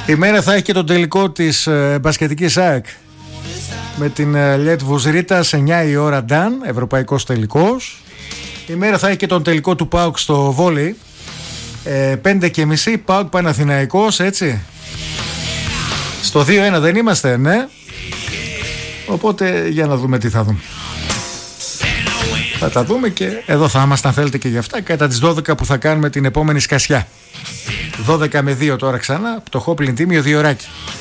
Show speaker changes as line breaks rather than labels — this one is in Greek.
Η μέρα θα έχει και τον τελικό της μπασκετικής ΑΕΚ με την Λετ Βουζρίτα σε 9 η ώρα Νταν, ευρωπαϊκός τελικός. Η μέρα θα έχει και τον τελικό του ΠΑΟΚ στο βόλεϊ, 5:30 ΠΑΟΚ Παναθηναϊκός, έτσι. Στο 2-1 δεν είμαστε, ναι. Οπότε για να δούμε τι θα δούμε. Θα τα δούμε και εδώ θα είμαστε αν θέλετε και για αυτά κατά τις 12 που θα κάνουμε την επόμενη σκασιά. 12 με 2 τώρα ξανά, πτωχό πλην τίμιο 2 ωράκι.